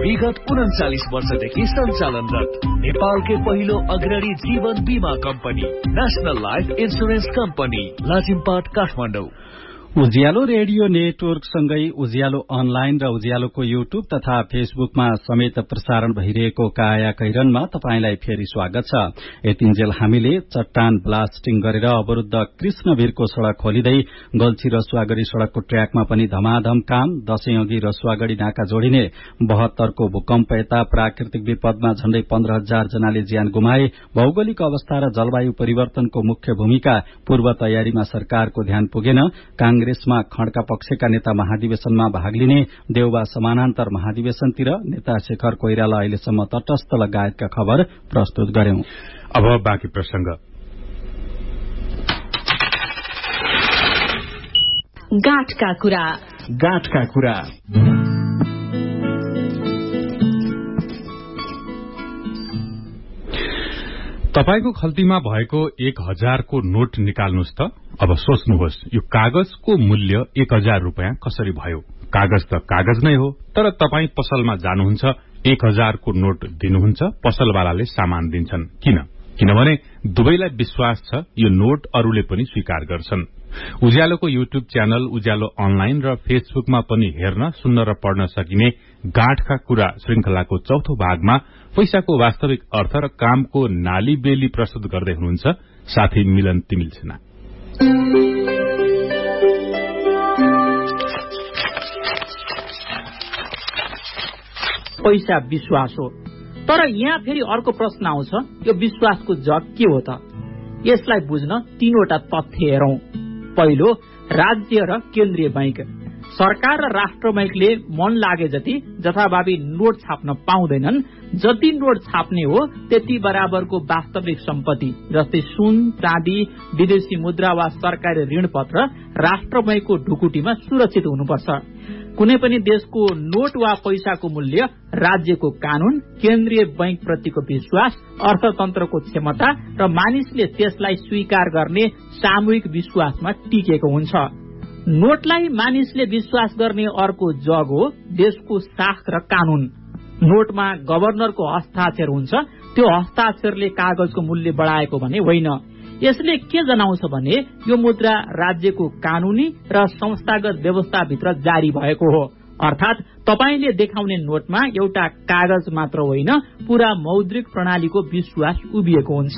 विगत 39 वर्षदेखि सञ्चालनरत नेपालकै पहिलो अग्रणी जीवन बीमा company national life insurance company Lazimpat Kathmandu. उज्यालो रेडियो नेटवर्क सँगै उज्यालो अनलाइन र उज्यालोको युट्युब तथा फेसबुकमा समेत प्रसारण भइरहेको काया कैरनमा तपाईंलाई फेरि स्वागत छ। यतिन्जेल हामीले चट्टान ब्लास्टिङ गरेर अवरुद्ध कृष्णवीरको सड़क खोलिँदै गल्छी रसुवागढ़ी सड़कको ट्र्याकमा पनि धमाधम काम। दशैं अघि रसुवागढ़ी नाका जोडिने 72 को भूकम्प यता प्राकृतिक विपदमा झण्डै 15,000 जनाले ज्यान गुमाए। भौगोलिक अवस्था र जलवायु परिवर्तनको मुख्य भूमिका पूर्व तयारीमा सरकारको ध्यान पुगेन। कांग्रेसमा खड्का पक्षका नेता महाधिवेशनमा भाग लिने। देउबा समानान्तर महाधिवेशनतिर नेता शेखर कोइराला अहिलेसम्म तटस्थ लगायतका खबर प्रस्तुत गर्यौं। अब बाँकी प्रसंग। गाँठका कुरा। तपाईको खल्तीमा भएको 1000 को नोट निकाल्नुस् त। अब सोच्नुहोस्, यो कागजको मूल्य 1000 रुपैयाँ कसरी भयो? कागज त कागज नै हो, तर तपाई पसलमा जानुहुन्छ, 1000 को नोट दिनुहुन्छ, पसलवालाले सामान दिन्छन्। किनभने दुवैलाई विश्वास छ यो नोट अरूले पनि स्वीकार गर्छन्। उज्यालोको युट्युब च्यानल उज्यालो अनलाइन र फेसबुकमा पनि हेर्न, सुन्न र पढ्न सकिने गाँठका कुरा श्रृंखलाको चौथो भागमा पैसाको वास्तविक अर्थ र कामको नाली बेली प्रस्तुत गर्दै हुनुहुन्छ साथी मिलन तिमिल सेना। पैसा विश्वास हो, तर यहाँ फेरि अर्को प्रश्न आउँछ, यो विश्वासको जग के हो त? यसलाई बुझ्न 3वटा तथ्य हेरौं। पहिलो, राज्य र केन्द्रीय बैंक। सरकार र राष्ट्र बैंकले मन लागे जति जथाभावी नोट छाप्न पाउँदैनन्। जति नोट छाप्ने हो त्यति बराबरको वास्तविक सम्पत्ति जस्तै सुन, चाँदी, विदेशी मुद्रा वा सरकारी ऋण पत्र राष्ट्र बैंकको ढुकुटीमा सुरक्षित हुनुपर्छ। कुनै पनि देशको नोट वा पैसाको मूल्य राज्यको कानून, केन्द्रीय बैंक प्रतिको विश्वास, अर्थतन्त्रको क्षमता र मानिसले त्यसलाई स्वीकार गर्ने सामूहिक विश्वासमा टिकेको हुन्छ। नोटलाई मानिसले विश्वास गर्ने अर्को जग हो देशको साख र कानून। नोटमा गभर्नरको हस्ताक्षर हुन्छ, त्यो हस्ताक्षरले कागजको मूल्य बढाएको भने होइन। यसले के जनाउँछ भने यो मुद्रा राज्यको कानूनी र संस्थागत व्यवस्थाभित्र जारी भएको हो। अर्थात तपाईले देखाउने नोटमा एउटा कागज मात्र होइन, पूरा मौद्रिक प्रणालीको विश्वास उभिएको हुन्छ।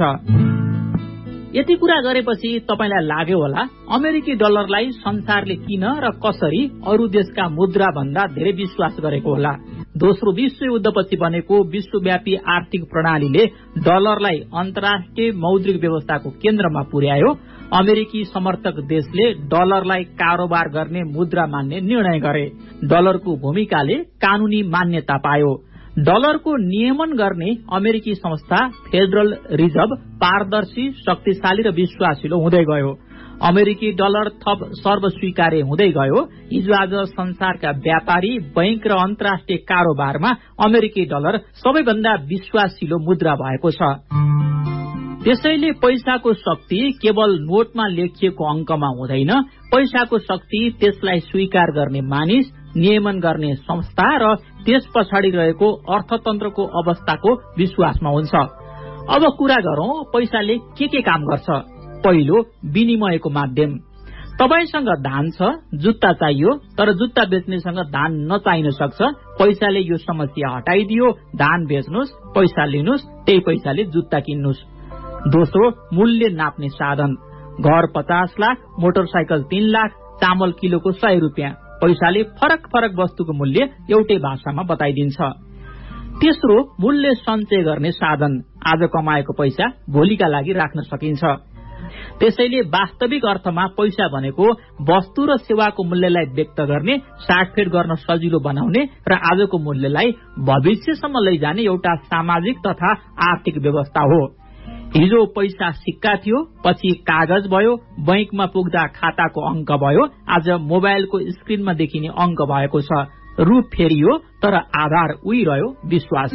यति कुरा गरेपछि तपाईलाई लाग्यो होला अमेरिकी डलरलाई संसारले किन र कसरी अरू देशका मुद्रा भन्दा धेरै विश्वास गरेको होला। दोस्रो विश्व युद्धपछि बनेको विश्वव्यापी आर्थिक प्रणालीले डलरलाई अन्तर्राष्ट्रिय मौद्रिक व्यवस्थाको केन्द्रमा पुर्यायो। अमेरिकी समर्थक देशले डलरलाई कारोबार गर्ने मुद्रा मान्ने निर्णय गरे। डलरको भूमिकाले कानूनी मान्यता पायो। डलरको नियमन गर्ने अमेरिकी संस्था फेडरल रिजर्भ पारदर्शी, शक्तिशाली र विश्वासिलो हुँदै गयो। अमेरिकी डलर थप सर्वस्वीकार्य हुँदै गयो। हिजो आज संसारका व्यापारी, बैंक र अन्तर्राष्ट्रिय कारोबारमा अमेरिकी डलर सबैभन्दा विश्वासिलो मुद्रा भएको छ। त्यसैले पैसाको शक्ति केवल नोटमा लेखिएको अंकमा हुँदैन। पैसाको शक्ति त्यसलाई स्वीकार गर्ने मानिस, नियमन गर्ने संस्था र त्यस पछाडि रहेको अर्थतन्त्रको अवस्थाको विश्वासमा हुन्छ। अब कुरा गरौं पैसाले के काम गर्छ। पहिलो, विनिमयको माध्यम। तपाईसँग धान छ, जुत्ता चाहियो, तर जुत्ता बेच्नेसँग धान नचाहिन सक्छ। पैसाले यो समस्या हटाइदियो। धान बेच्नुस्, पैसा लिनुस्, त्यही पैसाले जुत्ता किन्नुस्। दोस्रो, मूल्य नाप्ने साधन। घर 50 लाख, मोटरसाइकल 3 लाख, चामल किलोको 100 रुपियाँ। पैसाले फरक फरक वस्तुको मूल्य एउटै भाषामा बताइदिन्छ। तेस्रो, मूल्य सञ्चय गर्ने साधन। आज कमाएको पैसा भोलिका लागि राख्न सकिन्छ। त्यसैले वास्तविक अर्थमा पैसा भनेको वस्तु र सेवाको मूल्यलाई व्यक्त गर्ने, साटफेट गर्न सजिलो बनाउने र आजको मूल्यलाई भविष्यसम्म लैजाने एउटा सामाजिक तथा आर्थिक व्यवस्था हो। हिजो पैसा सिक्का थियो, पछि कागज भयो, बैंकमा पुग्दा खाताको अंक भयो, आज मोबाइलको स्क्रिनमा देखिने अंक भएको छ। रूप फेरियो तर आधार उही रह्यो, विश्वास।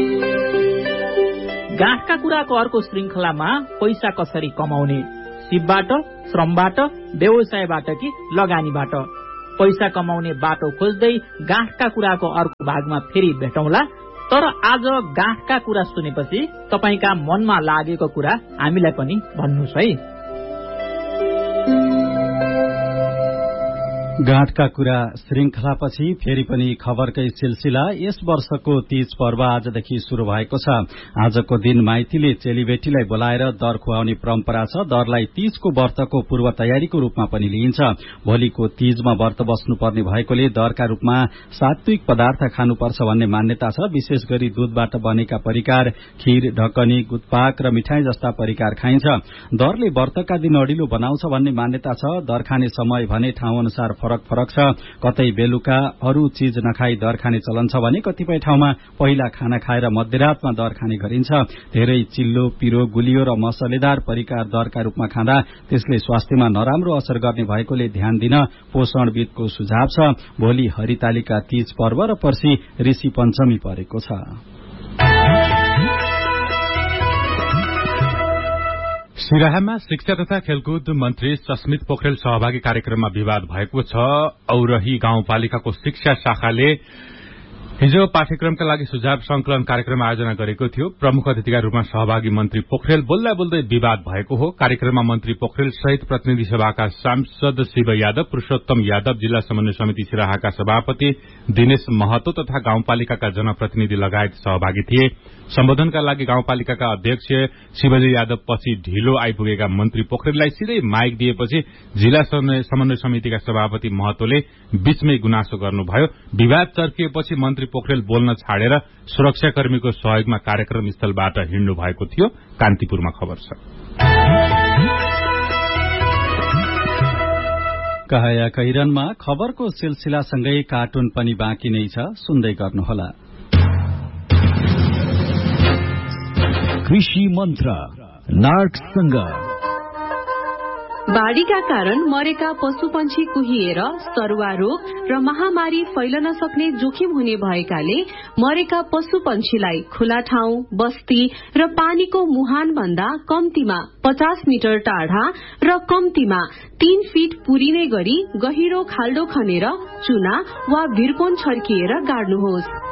गाँठका कुराको अर्को श्रृंखलामा पैसा कसरी कमाउने। सिपबाट, श्रमबाट, व्यवसायबाट कि लगानीबाट। पैसा कमाउने बाटो खोज्दै गाँठका कुराको अर्को भागमा फेरि भेटौँला। तर आज गाँठका कुरा सुनेपछि तपाईका मनमा लागेको कुरा हामीलाई पनि भन्नुहोस् है। गाँठका कुरा श्रृंखलापछि फेरि पनि खबरकै सिलसिला। यस वर्षको तीज पर्व आजदेखि शुरू भएको छ। आजको दिन माइतीले चेलीबेटीलाई बोलाएर दर खुवाउने परम्परा छ। दरलाई तीजको व्रतको पूर्व तयारीको रूपमा पनि लिइन्छ। भोलिको तीजमा व्रत बस्नुपर्ने भएकोले दरका रूपमा सात्विक पदार्थ खानुपर्छ भन्ने मान्यता छ। विशेष गरी दूधबाट बनेका परिकार, खीर, ढकनी, गुतपाक र मिठाई जस्ता परिकार खाइन्छ। दरले व्रतका दिन अडिलो बनाउँछ भन्ने मान्यता छ। दर खाने समय भने ठाउँ अनुसार फरक छ। कतै बेलुका अरू चीज नखाई दर खाने चलन छ भने कतिपय ठाउँमा पहिला खाना खाएर मध्यरातमा दर खाने गरिन्छ। धेरै चिल्लो, पिरो, गुलियो र मसलेदार परिकार दरका रूपमा खाँदा त्यसले स्वास्थ्यमा नराम्रो असर गर्ने भएकोले ध्यान दिन पोषणविदको सुझाव छ। भोलि हरितालिका तीज पर्व र पर्सि ऋषि पञ्चमी परेको छ। सिराहामा शिक्षा तथा खेलकुद मन्त्री सस्मित पोखरेल सहभागी कार्यक्रममा विवाद भएको छ। औरही गाउँपालिकाको शिक्षा शाखाले हिजो पाठ्यक्रमका लागि सुझाव संकलन कार्यक्रम आयोजना गरेको थियो। प्रमुख अतिथिका रूपमा सहभागी मन्त्री पोखरेल बोल्दा बोल्दै विवाद भएको हो। कार्यक्रममा मन्त्री पोखरेल सहित प्रतिनिधि सभाका सांसद शिव यादव, पुरूषोत्तम यादव, जिल्ला समन्वय समिति सिराहाका सभापति दिनेश महतो तथा गाउँपालिकाका जनप्रतिनिधि लगायत सहभागी थिए। सम्बोधनका लागि गाउँपालिकाका अध्यक्ष शिवजी यादव पछि ढिलो आइपुगेका मन्त्री पोखरेललाई सिधै माइक दिएपछि जिल्ला समन्वय समितिका सभापति महतोले बीचमै गुनासो गर्नुभयो। विवाद चर्किएपछि मन्त्री पोखरेल बोल्न छाडेर सुरक्षाकर्मीको सहयोगमा कार्यक्रम स्थलबाट हिँड्नु भएको थियो। कान्तिपुरमा खबर छ। कहया कैरनमा खबरको सिलसिलासँगै कार्टुन पनि बाँकी नै छ, सुन्दै गर्नुहोला। कृषि मन्त्र नार्कसँग बाढ़ीका कारण मरेका पशुपन्छी कुहिएर सरुवा रोग र महामारी फैलन सक्ने जोखिम हुने भएकाले मरेका पशुपन्छीलाई खुला ठाउँ, बस्ती र पानीको मुहान भन्दा कम्तीमा 50 मिटर टाढा र कम्तीमा 3 फिट पुरिने गरी गहिरो खाल्डो खनेर चुना वा भिरकोन छर्किएर गाड्नुहोस्।